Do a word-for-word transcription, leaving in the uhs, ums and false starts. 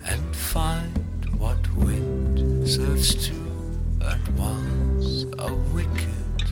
and find what wind serves to and was a wicked